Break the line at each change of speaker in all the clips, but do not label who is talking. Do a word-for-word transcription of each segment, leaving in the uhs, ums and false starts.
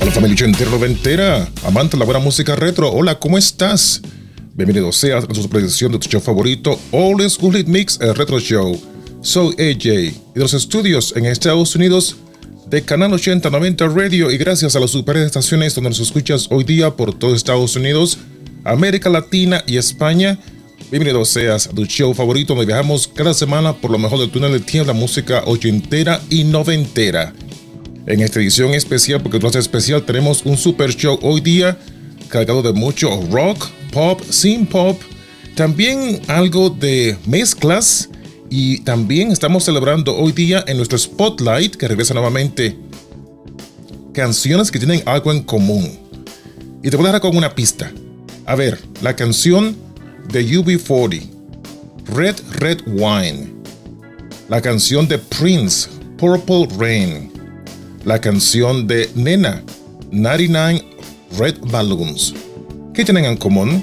Hola familia ochentera noventera, amante de la buena música retro, hola, ¿cómo estás? Bienvenido seas a su predicción de tu show favorito, Old School Hit Mix, el Retro Show. Soy A J y de los estudios en Estados Unidos de Canal ochenta noventa Radio, y gracias a las super estaciones donde nos escuchas hoy día por todo Estados Unidos, América Latina y España. Bienvenido seas a tu show favorito donde viajamos cada semana por lo mejor del túnel del tiempo, la música ochentera y noventera. En esta edición especial, porque no es especial, tenemos un super show hoy día cargado de mucho rock, pop, synth pop, también algo de mezclas, y también estamos celebrando hoy día en nuestro Spotlight, que regresa nuevamente, canciones que tienen algo en común. Y te voy a dejar con una pista. A ver, la canción de U B cuarenta, Red Red Wine, la canción de Prince, Purple Rain, la canción de Nena, noventa y nueve Red Balloons. ¿Qué tienen en común?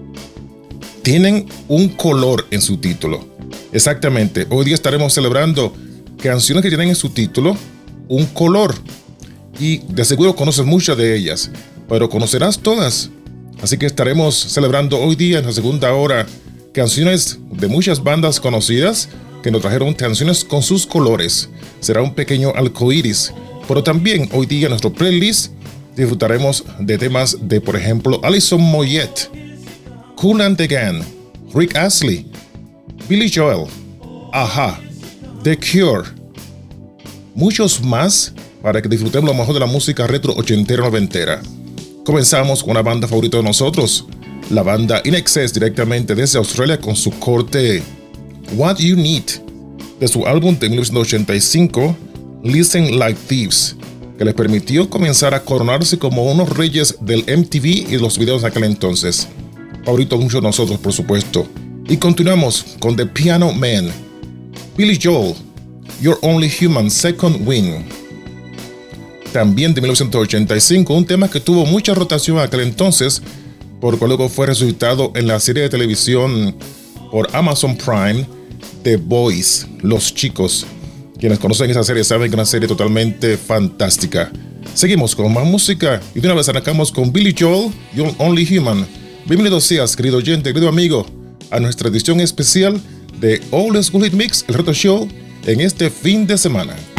Tienen un color en su título. Exactamente, hoy día estaremos celebrando canciones que tienen en su título un color. Y de seguro conoces muchas de ellas, pero conocerás todas. Así que estaremos celebrando hoy día en la segunda hora canciones de muchas bandas conocidas que nos trajeron canciones con sus colores. Será un pequeño arcoíris. Pero también hoy día en nuestro playlist disfrutaremos de temas de, por ejemplo, Alison Moyet, Kool and the Gang, Rick Astley, Billy Joel, Aha, The Cure, muchos más para que disfrutemos lo mejor de la música retro ochentera noventera. Comenzamos con una banda favorita de nosotros, la banda In Excess, directamente desde Australia con su corte What You Need, de su álbum de mil novecientos ochenta y cinco, Listen Like Thieves, que les permitió comenzar a coronarse como unos reyes del M T V y los videos de aquel entonces. Favorito de muchos de nosotros, por supuesto. Y continuamos con The Piano Man, Billy Joel, You're Only Human, Second Wind. También de mil novecientos ochenta y cinco, un tema que tuvo mucha rotación en aquel entonces, porque luego fue resucitado en la serie de televisión por Amazon Prime, The Boys, Los Chicos. Quienes conocen esa serie saben que es una serie totalmente fantástica. Seguimos con más música y de una vez arrancamos con Billy Joel, You're Only Human. Bienvenido seas, querido oyente, querido amigo, a nuestra edición especial de Old School Hit Mix, el Retro Show, en este fin de semana.